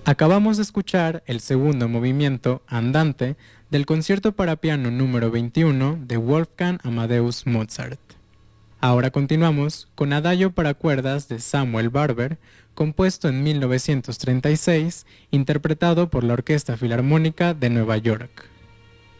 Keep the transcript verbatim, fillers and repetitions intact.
Acabamos de escuchar el segundo movimiento, Andante, del concierto para piano número veintiuno de Wolfgang Amadeus Mozart. Ahora continuamos con Adagio para cuerdas de Samuel Barber, compuesto en mil novecientos treinta y seis, interpretado por la Orquesta Filarmónica de Nueva York.